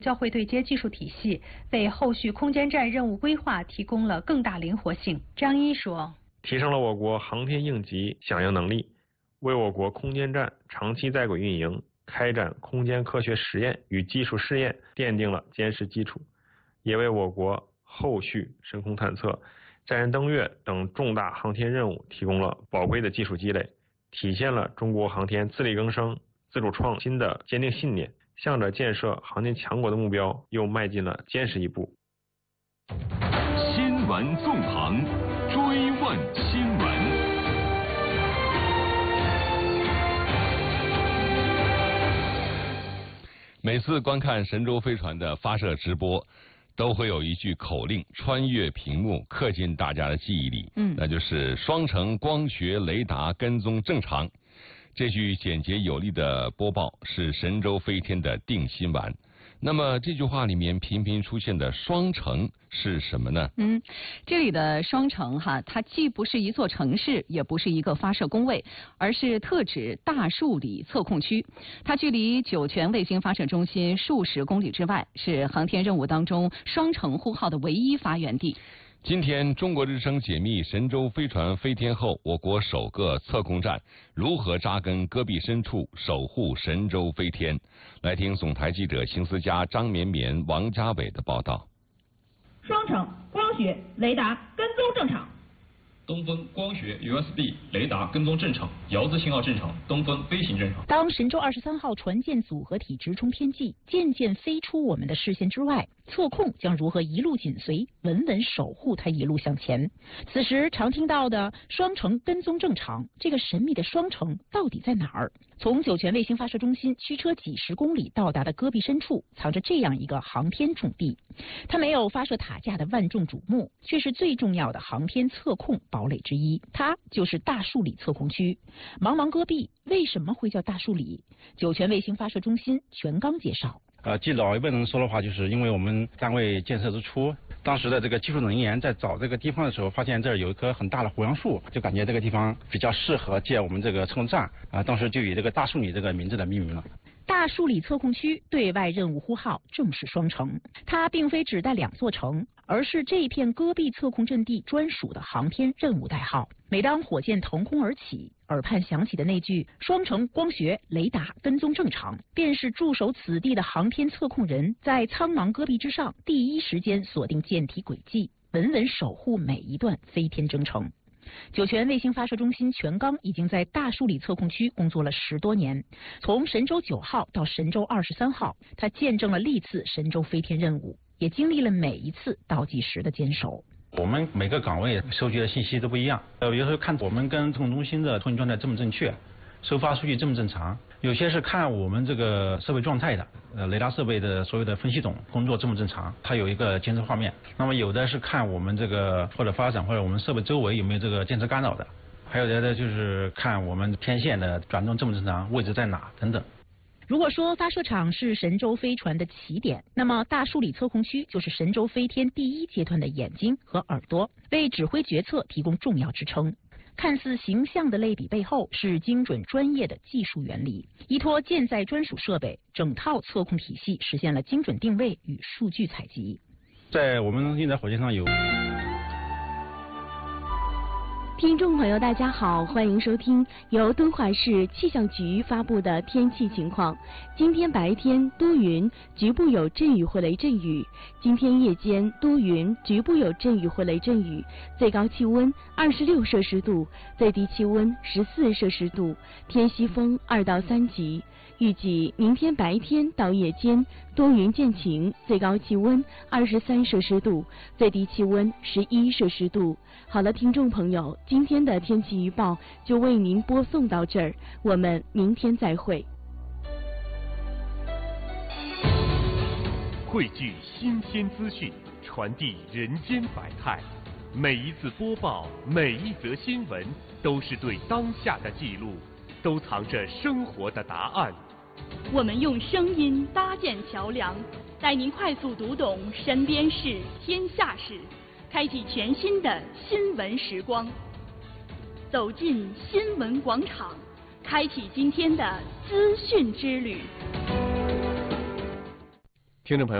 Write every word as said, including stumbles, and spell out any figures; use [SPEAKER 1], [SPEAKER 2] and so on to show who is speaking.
[SPEAKER 1] 交会对接技术体系为后续空间站任务规划提供了更大灵活性。张一说，
[SPEAKER 2] 提升了我国航天应急响应能力，为我国空间站长期在轨运营、开展空间科学实验与技术试验奠定了坚实基础，也为我国后续深空探测、载人登月等重大航天任务提供了宝贵的技术积累，体现了中国航天自力更生、自主创新的坚定信念，向着建设航天强国的目标又迈进了坚实一步。
[SPEAKER 3] 新闻纵横，追问新闻。每次观看神舟飞船的发射直播，都会有一句口令穿越屏幕，刻进大家的记忆里。嗯，那就是双程光学雷达跟踪正常。这句简洁有力的播报是神舟飞天的定心丸。那么这句话里面频频出现的双城是什么呢？
[SPEAKER 4] 嗯，这里的双城哈，它既不是一座城市，也不是一个发射工位，而是特指大树里测控区。它距离酒泉卫星发射中心数十公里之外，是航天任务当中双城呼号的唯一发源地。
[SPEAKER 3] 今天，中国之声解密神舟飞船飞天后，我国首个测控站如何扎根戈壁深处，守护神舟飞天。来听总台记者邢思佳、张绵绵、王家伟的报道。
[SPEAKER 5] 双程光学雷达跟踪正常。
[SPEAKER 6] 东风光学 U S B 雷达跟踪正常，遥自信号正常，东风飞行正常。
[SPEAKER 7] 当神舟二十三号船舰组合体直冲天际，渐渐飞出我们的视线之外，测控将如何一路紧随，稳稳守护它一路向前？此时常听到的双程跟踪正常，这个神秘的双程到底在哪儿？从酒泉卫星发射中心驱车几十公里到达的戈壁深处，藏着这样一个航天重地。它没有发射塔架的万众瞩目，却是最重要的航天测控堡垒之一。它就是大树里测控区。茫茫戈壁为什么会叫大树里？酒泉卫星发射中心全刚介绍。
[SPEAKER 8] 呃，据老一辈人说的话，就是因为我们单位建设之初，当时的这个技术人员在找这个地方的时候，发现这儿有一棵很大的胡杨树，就感觉这个地方比较适合建我们这个测控站啊，当时就以这个大树里这个名字来命名了。
[SPEAKER 7] 大树里测控区对外任务呼号正是双城，它并非指代两座城，而是这片戈壁测控阵地专属的航天任务代号。每当火箭腾空而起，耳畔响起的那句“双程光学雷达跟踪正常”，便是驻守此地的航天测控人在苍茫戈壁之上第一时间锁定舰体轨迹，稳稳守护每一段飞天征程。酒泉卫星发射中心全刚已经在大树里测控区工作了十多年，从神舟九号到神舟二十三号，它见证了历次神舟飞天任务，也经历了每一次倒计时的坚守。
[SPEAKER 8] 我们每个岗位收集的信息都不一样，呃，有时候看我们跟测控中心的通信状态正不正确，收发数据正不正常，有些是看我们这个设备状态的，呃，雷达设备的所有的分析总工作正不正常，它有一个监测画面。那么有的是看我们这个或者发展或者我们设备周围有没有这个监测干扰的，还有的就是看我们天线的转动正不正常，位置在哪等等。
[SPEAKER 7] 如果说发射场是神舟飞船的起点，那么大树里测控区就是神舟飞天第一阶段的眼睛和耳朵，为指挥决策提供重要支撑。看似形象的类比背后是精准专业的技术原理，依托舰载专属设备，整套测控体系实现了精准定位与数据采集。
[SPEAKER 8] 在我们现在火箭上有。
[SPEAKER 9] 听众朋友大家好，欢迎收听由敦煌市气象局发布的天气情况。今天白天多云，局部有阵雨或雷阵雨；今天夜间多云，局部有阵雨或雷阵雨。最高气温二十六摄氏度，最低气温十四摄氏度，偏西风二到三级。预计明天白天到夜间多云见晴，最高气温二十三摄氏度，最低气温十一摄氏度。好了，听众朋友，今天的天气预报就为您播送到这儿，我们明天再会。
[SPEAKER 10] 汇聚新鲜资讯，传递人间百态。每一次播报，每一则新闻，都是对当下的记录，都藏着生活的答案。
[SPEAKER 11] 我们用声音搭建桥梁，带您快速读懂身边事、天下事，开启全新的新闻时光。走进新闻广场，开启今天的资讯之旅。
[SPEAKER 12] 听众朋友。